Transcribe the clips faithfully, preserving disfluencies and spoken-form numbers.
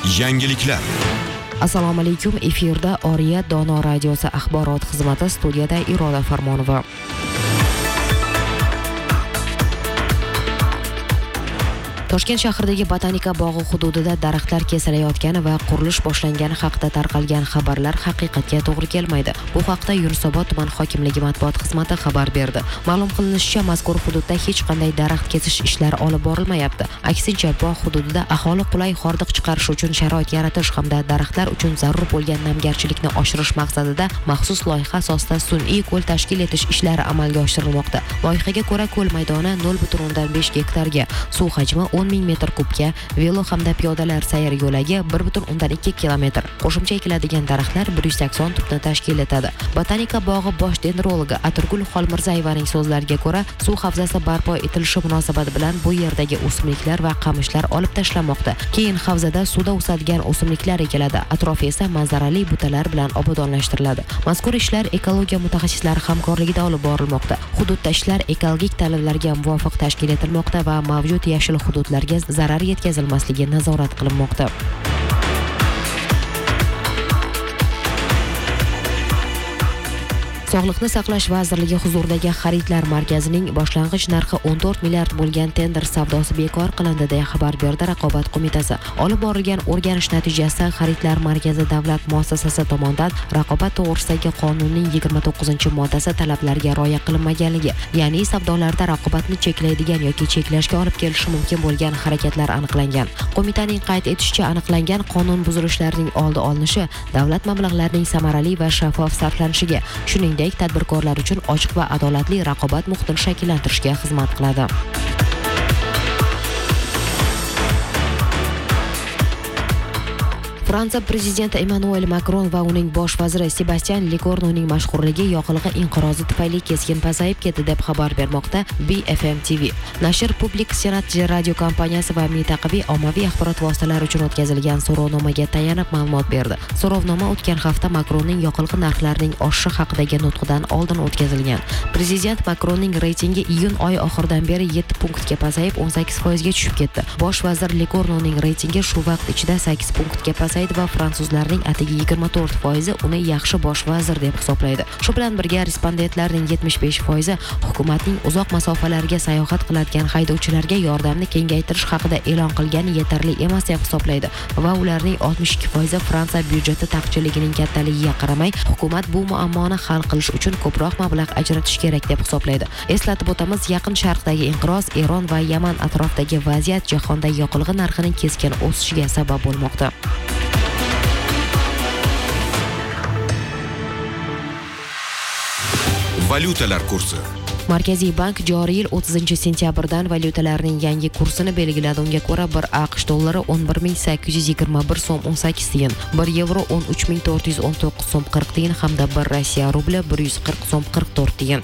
Yangiliklar. Assalomu alaykum. Efirda Oriya Dono radiosi axborot xizmati, studiyada Iroda Farmonova. Toshkent shahridagi Botanika bog'i hududida daraxtlar kesilayotgani va qurilish boshlangani haqida tarqalgan xabarlar haqiqatga to'g'ri kelmaydi. Bu haqda Yunusobod tuman hokimligi matbuot xizmati xabar berdi. Ma'lum qilinishicha, mazkur hududda hech qanday daraxt kesish ishlari olib borilmayapti. Aksincha, bog' hududida aholi qulay hordiq chiqarish uchun sharoit yaratish hamda daraxtlar uchun zarur bo'lgan namgarchilikni oshirish maqsadida maxsus loyiha asosida sun'iy ko'l tashkil etish ishlari amalga oshirilmoqda. Loyihaga ko'ra, ko'l maydoni nol butun o'ndan besh gektarga, suv hajmi o'n ming metr kubga, velo hamda piyodalar sayr yo'lagi bir butun o'ndan ikki kilometr. Qo'shimcha ekiladigan daraxtlar bir yuz sakson tubni tashkil etadi. Botanika bog'i bosh dendrologi Atirgul Xolmirzayevaning so'zlariga ko'ra, suv havzasi barpo etilishi munosabati bilan bu yerdagi o'simliklar va qamishlar olib tashlanmoqda. Keyin havzada suvda o'sadigan o'simliklar ekiladi. Atrofi esa manzarali butalar bilan obodonlashtiriladi. Mazkur ishlar ekologiya mutaxassislari hamkorligida olib borilmoqda. Hududda ishlar ekologik talablarga muvofiq tashkil etilmoqda va mavjud yashil hudud zarar yetkazilmasligi nazorat qilinmoqda. Sog'liqni saqlash vazirligi huzuridagi xaridlar markazining boshlang'ich narxi o'n to'rt milliard bo'lgan tender savdosi bekor qilindi deya xabar berdi Raqobat qo'mitasi. Olib borilgan o'rganish natijasida xaridlar markazi davlat muassasasi tomonidan raqobat to'g'risidagi qonunning yigirma to'qqizinchi moddasi talablariga rioya qilinmaganligi, ya'ni savdolarda raqobatni cheklaydigan yoki cheklashga olib kelishi mumkin bo'lgan harakatlar aniqlangan. Qo'mitaning qayd etishicha, aniqlangan qonun buzilishlarining oldi olinishi davlat mablag'larining samarali va shaffof sarflanishiga, shuningdek tadbirkorlar uchun ochiq va adolatli raqobat muhitini shakllantirishga xizmat qiladi. Fransiya prezidenti Emmanuel Macron va uning bosh vaziri Sebastien Lecornuning mashhurligi yoqilg'i inqirozi tufayli keskin pasayib ketdi deb xabar bermoqda B F M T V. Nashr Public Senat radio kompaniyasi va mintaqaviy ommaviy axborot vositalari uchun o'tkazilgan so'rovnomaga tayanib ma'lumot berdi. So'rovnoma o'tgan hafta Macronning yoqilg'i narxlarining oshishi haqidagi nutqidan oldin o'tkazilgan. Prezident Macronning reytingi iyun oyi oxiridan beri yetti punktga pasayib o'n sakkiz foizga tushib ketdi. Bosh vazir Lecornuning reytingi shu vaqt ichida sakkiz punktga pasaydi va fransuzlarning atigi yigirma to'rt foizi uni yaxshi bosh vazir deb hisoblaydi. Shu bilan birga respondentlarning yetmish besh foizi hukumatning uzoq masofalarga sayohat qiladigan haydovchilarga yordamni kengaytirish haqida e'lon qilgani yetarli emas deb hisoblaydi va ularning oltmish ikki foizi Fransiya byudjeti taqchilligining kattaligiga qaramay, hukumat bu muammoni hal qilish uchun ko'proq mablag' ajratish kerak deb hisoblaydi. Eslatib o'tamiz, Yaqin Sharqdagi inqiroz, Eron va Yaman atrofidagi vaziyat jahonda yoqilg'i narxining keskin o'sishiga sabab bo'lmoqda. Valyutalar kursi. Markaziy bank joriy yil o'ttizinchi sentyabrdan valyutalarning yangi kursini belgiladi. Unga ko'ra, bir AQSh dollari o'n bir ming sakkiz yuz yigirma bir so'm o'n sakkiz tiyin, bir yevro o'n uch ming to'rt yuz o'n to'qqiz so'm qirq tiyin hamda bir Rossiya rubli bir yuz qirq so'm qirq to'rt tiyin.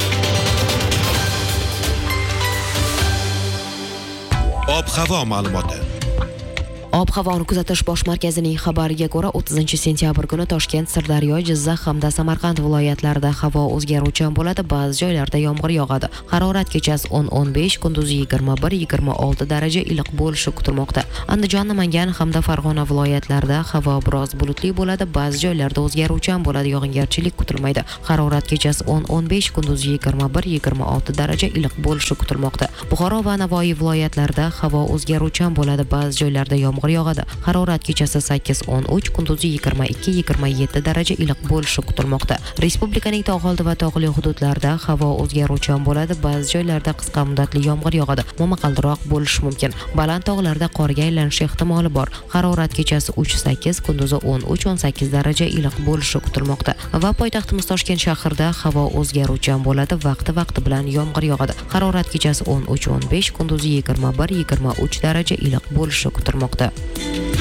Ob-havo ma'lumoti. Ob-havoni kuzatish bosh markazining xabariga ko'ra, o'ttizinchi sentyabr kuni Toshkent, Sirdaryo, Jizzax hamda Samarqand viloyatlarida havo o'zgaruvchan bo'ladi, ba'zi joylarda yomg'ir yog'adi. Harorat kechasi o'n o'n besh, kunduzi yigirma bir yigirma olti daraja iliq bo'lishi kutilmoqda. Andijon, Namangan hamda Farg'ona viloyatlarida havo biroz bulutli bo'ladi, ba'zi joylarda o'zgaruvchan bo'ladi, yog'ingarchilik kutilmaydi. Harorat kechasi o'n o'n besh, kunduzi yigirma bir yigirma olti daraja iliq bo'lishi kutilmoqda. Buxoro va Navoiy viloyatlarida havo o'zgaruvchan bo'ladi, ba'zi joylarda yomg'ir yog'adi. Harorat kechasi sakkiz o'n uch, kunduzi yigirma ikki yigirma yetti daraja iliq bo'lishi kutilmoqda. Respublikaning tog' oldi va tog'li hududlarida havo o'zgaruvchan bo'ladi, ba'zi joylarda qisqa muddatli yomg'ir yog'adi, momaqaldiroq bo'lishi mumkin. Baland tog'larda qorga aylanishi ehtimoli bor. Harorat kechasi uch sakkiz, kunduzi o'n uch o'n sakkiz daraja iliq bo'lishi kutilmoqda. Va poytaxtimiz Toshkent shahrida havo o'zgaruvchan bo'ladi, vaqti-vaqti bilan yomg'ir yog'adi. Harorat kechasi o'n uch o'n besh, kunduzi yigirma bir yigirma uch daraja iliq bo'lishi kutilmoqda.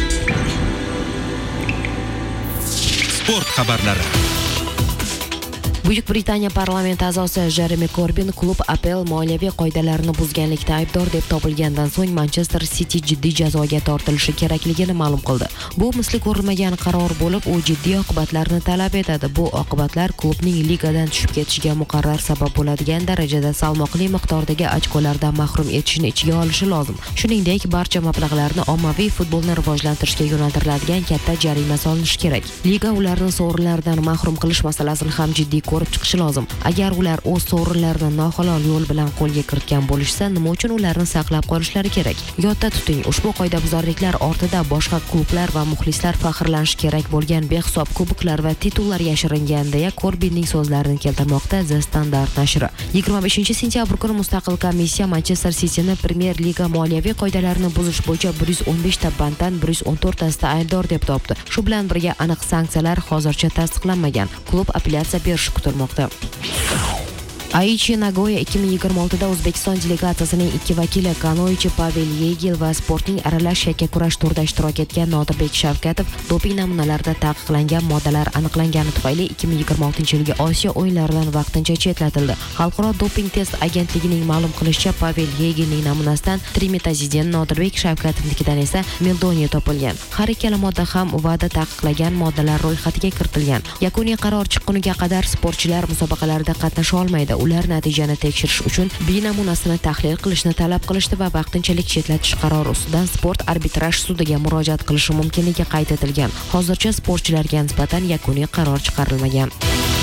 Sport xabarlari. Buyuk Britaniya parlamenti a'zosi Jeremi Corbin klub A P L moliyaviy qoidalarini buzganlikda aybdor deb topilgandan so'ng Manchester City jiddiy jazoga tortilishi kerakligini ma'lum qildi. Bu misli ko'rilmagan qaror bo'lib, u jiddiy oqibatlarni talab etadi. Bu oqibatlar klubning ligadan tushib ketishiga muqarrar sabab bo'ladigan darajada salmoqli miqdordagi ochkolardan mahrum etishini ichiga olishi lozim. Shuningdek, barcha mablag'larni ommaviy futbolni rivojlantirishga yo'naltiriladigan katta jarima solinishi kerak. Liga ularni sovrinlardan mahrum qilish masalasini ham jiddiy ko'rib chiqishi lozim. Agar ular o'z sovrinlarini nohalol yo'l bilan qo'lga kiritgan bo'lishsa, nima uchun ularni saqlab qolishlari kerak? Yodda tuting, ushbu qoidabuzarliklar ortida boshqa klublar va muxlislar faxrlanishi kerak bo'lgan behisob kuboklar va titullar yashiringan, deya Corbinning so'zlarini keltirmoqda The Standard nashri. yigirma beshinchi sentyabr kuni mustaqil komissiya Manchester City'ni Premier Liga moliyaviy qoidalarini buzish bo'yicha bir yuz o'n besh ta banddan bir yuz o'n to'rt tasida aybdor deb topdi. Shu bilan birga aniq sanksiyalar hozircha tasdiqlanmagan. Klub apellyatsiya berishi kutilmoqda. Aichi Nagoya ikki ming yigirma oltida O'zbekiston delegatsiyasining ikki vakili kanoichi Pavel Yegil va sportning aralash yakkakurash turida ishtirok etgan Nodirbek Shavkatov doping namunalarida taqiqlangan moddalar aniqlangani tufayli ikki ming yigirma oltinchi yilgi Osiyo o'yinlaridan vaqtincha chetlatildi. Xalqaro doping test agentligining ma'lum qilishicha, Pavel Yegilning namunasidan trimetazidin, Nodirbek Shavkatovnikidan esa meldoniya topilgan. Har ikkala modda ham va'da taqiqlagan moddalar ro'yxatiga kiritilgan. Yakuniy qaror chiqquniga qadar sportchilar musobaqalarda qatnasha olmaydi. Ular natijani tekshirish uchun B namunasini tahlil qilishni talab qilishdi va vaqtinchalik chetlatish qarori ustidan sport arbitraj sudiga murojaat qilishi mumkinligi qayd etilgan. Hozircha sportchilarga nisbatan yakuniy qaror chiqarilmagan.